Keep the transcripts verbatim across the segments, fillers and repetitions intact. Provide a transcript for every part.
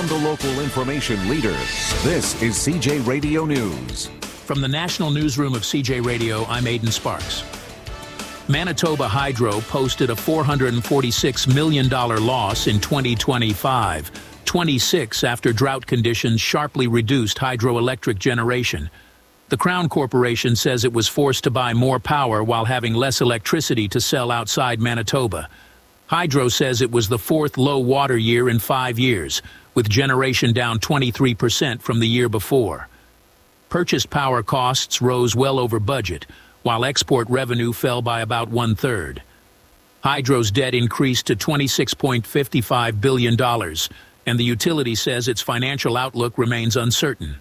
from the local information leader. This is C J Radio News. From the National Newsroom of C J Radio, I'm Aidan Sparks. Manitoba Hydro posted a four hundred forty-six million dollars loss in twenty twenty-five, twenty-six after drought conditions sharply reduced hydroelectric generation. The Crown Corporation says it was forced to buy more power while having less electricity to sell outside Manitoba. Hydro says it was the fourth low water year in five years, with generation down twenty-three percent from the year before. Purchased power costs rose well over budget, while export revenue fell by about one-third. Hydro's debt increased to twenty-six point five five billion dollars, and the utility says its financial outlook remains uncertain.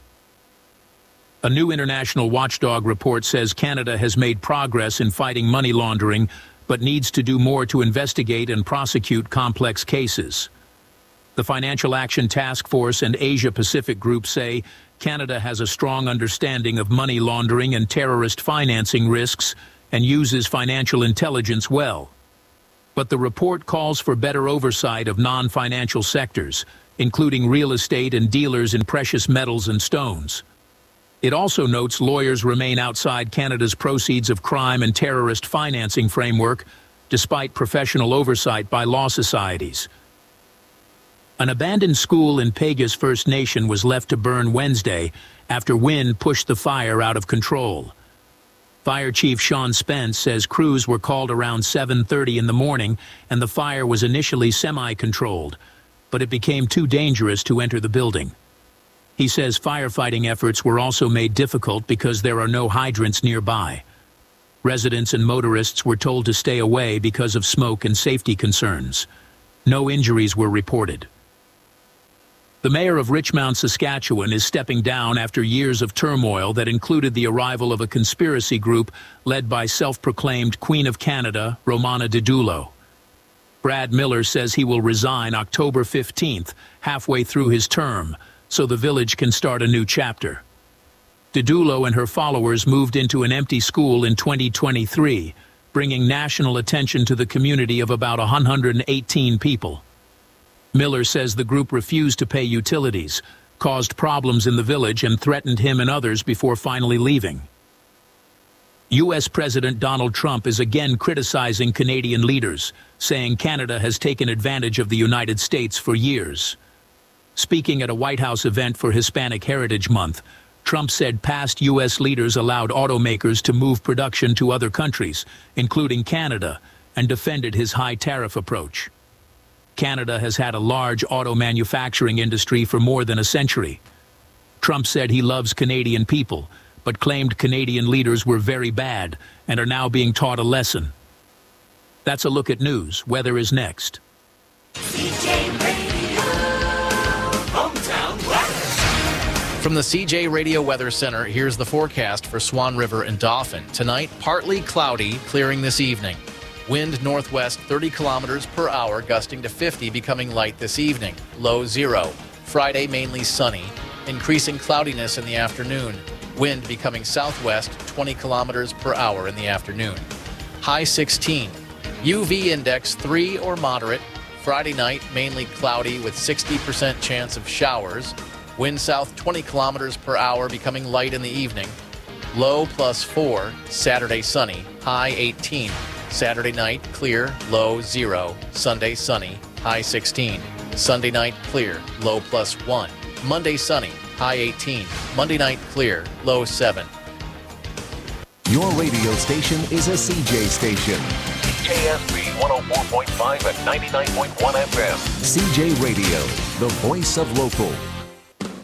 A new international watchdog report says Canada has made progress in fighting money laundering, but needs to do more to investigate and prosecute complex cases. The Financial Action Task Force and Asia-Pacific Group say Canada has a strong understanding of money laundering and terrorist financing risks and uses financial intelligence well. But the report calls for better oversight of non-financial sectors, including real estate and dealers in precious metals and stones. It also notes lawyers remain outside Canada's proceeds of crime and terrorist financing framework, despite professional oversight by law societies. An abandoned school in Peguis First Nation was left to burn Wednesday after wind pushed the fire out of control. Fire Chief Sean Spence says crews were called around seven thirty in the morning and the fire was initially semi-controlled, but it became too dangerous to enter the building. He says firefighting efforts were also made difficult because there are no hydrants nearby. Residents and motorists were told to stay away because of smoke and safety concerns. No injuries were reported. The mayor of Richmond, Saskatchewan, is stepping down after years of turmoil that included the arrival of a conspiracy group led by self-proclaimed Queen of Canada, Romana Didulo. Brad Miller says he will resign October fifteenth, halfway through his term, so the village can start a new chapter. Didulo and her followers moved into an empty school in twenty twenty-three, bringing national attention to the community of about one hundred eighteen people. Miller says the group refused to pay utilities, caused problems in the village, and threatened him and others before finally leaving. U S President Donald Trump is again criticizing Canadian leaders, saying Canada has taken advantage of the United States for years. Speaking at a White House event for Hispanic Heritage Month, Trump said past U S leaders allowed automakers to move production to other countries, including Canada, and defended his high tariff approach. Canada has had a large auto manufacturing industry for more than a century. Trump said he loves Canadian people, but claimed Canadian leaders were very bad and are now being taught a lesson. That's a look at news. Weather is next. C J Radio, Hometown Weather. From the C J Radio Weather Center, here's the forecast for Swan River and Dauphin. Tonight, partly cloudy, clearing this evening. Wind northwest thirty kilometers per hour, gusting to fifty, becoming light this evening. Low zero. Friday, mainly sunny. Increasing cloudiness in the afternoon. Wind becoming southwest twenty kilometers per hour in the afternoon. High sixteen. U V index three or moderate. Friday night, mainly cloudy with sixty percent chance of showers. Wind south twenty kilometers per hour, becoming light in the evening. Low plus four. Saturday sunny. High eighteen. Saturday night, clear, low zero. Sunday sunny, high sixteen. Sunday night, clear, low plus one. Monday sunny, high eighteen. Monday night, clear, low seven. Your radio station is a C J station. C J S B one oh four point five and ninety-nine point one F M. C J Radio, the voice of local.